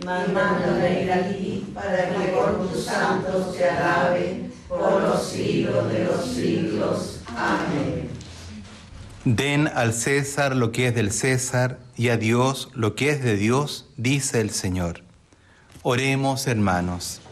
mándame ir allí, para que por tus santos te alabe, por los siglos de los siglos. Amén. Den al César lo que es del César y a Dios lo que es de Dios, dice el Señor. Oremos, hermanos.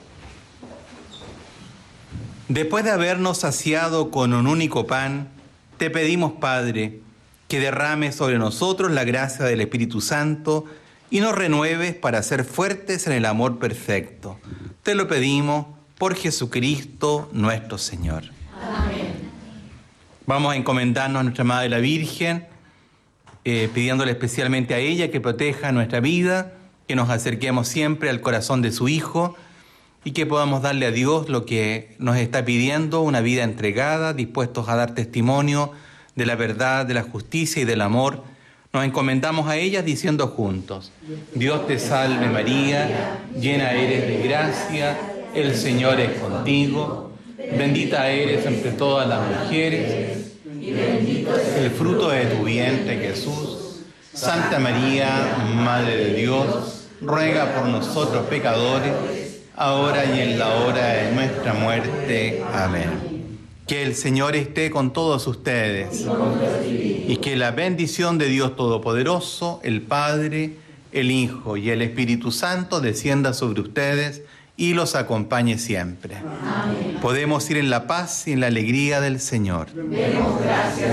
Después de habernos saciado con un único pan, te pedimos, Padre, que derrames sobre nosotros la gracia del Espíritu Santo y nos renueves para ser fuertes en el amor perfecto. Te lo pedimos por Jesucristo nuestro Señor. Amén. Vamos a encomendarnos a nuestra Madre la Virgen, pidiéndole especialmente a ella que proteja nuestra vida, que nos acerquemos siempre al corazón de su Hijo y que podamos darle a Dios lo que nos está pidiendo, una vida entregada, dispuestos a dar testimonio de la verdad, de la justicia y del amor. Nos encomendamos a ella diciendo juntos: Dios te salve María, llena eres de gracia, el Señor es contigo, bendita eres entre todas las mujeres, y bendito es el fruto de tu vientre, Jesús. Santa María, Madre de Dios, ruega por nosotros pecadores, ahora y en la hora de nuestra muerte. Amén. Que el Señor esté con todos ustedes y que la bendición de Dios Todopoderoso, el Padre, el Hijo y el Espíritu Santo descienda sobre ustedes y los acompañe siempre. Amén. Podemos ir en la paz y en la alegría del Señor. Demos gracias.